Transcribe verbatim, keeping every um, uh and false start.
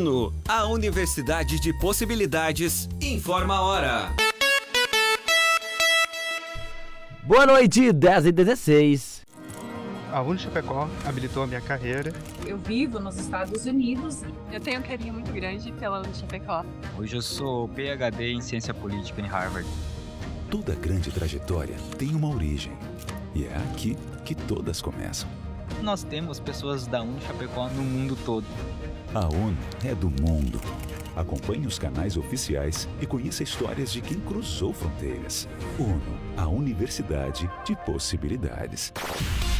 UNO, a Universidade de Possibilidades, informa a hora. Boa noite, dez e dezesseis. A UNO Chapecó habilitou a minha carreira. Eu vivo nos Estados Unidos. Eu tenho um carinho muito grande pela UNO Chapecó. Hoje eu sou P H D em Ciência Política em Harvard. Toda grande trajetória tem uma origem. E é aqui que todas começam. Nós temos pessoas da UNO Chapecó no mundo todo. A UNO é do mundo. Acompanhe os canais oficiais e conheça histórias de quem cruzou fronteiras. UNO, a Universidade de Possibilidades.